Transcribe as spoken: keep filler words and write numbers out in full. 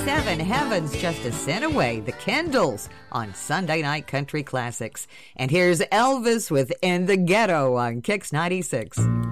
seven, Heaven's Just a Sin Away, the Kendalls on Sunday Night Country Classics. And here's Elvis with In the Ghetto on Kix ninety-six.